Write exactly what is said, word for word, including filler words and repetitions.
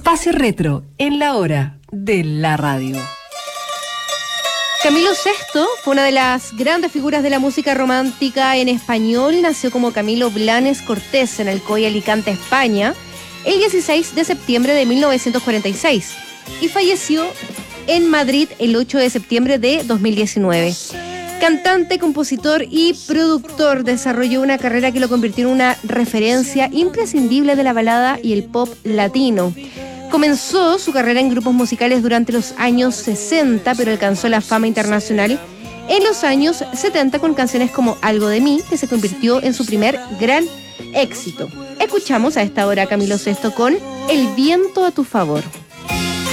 Espacio Retro en la hora de la radio. Camilo sexto fue una de las grandes figuras de la música romántica en español. Nació como Camilo Blanes Cortés en Alcoy, Alicante, España, el dieciséis de septiembre de mil novecientos cuarenta y seis y falleció en Madrid el ocho de septiembre de dos mil diecinueve. Cantante, compositor y productor, desarrolló una carrera que lo convirtió en una referencia imprescindible de la balada y el pop latino. Comenzó su carrera en grupos musicales durante los años sesenta, pero alcanzó la fama internacional en los años setenta con canciones como Algo de mí, que se convirtió en su primer gran éxito. Escuchamos a esta hora a Camilo sexto con El viento a tu favor.